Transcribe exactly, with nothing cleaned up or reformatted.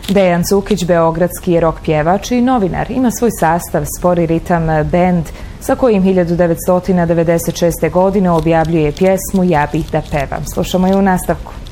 Dejan Cukić, beogradski je rock pjevač i novinar, ima svoj sastav Spori ritam band sa kojim hiljadu devetsto devedeset šeste. godine objavljuje pjesmu Ja bih da pevam. Slušamo je u nastavku.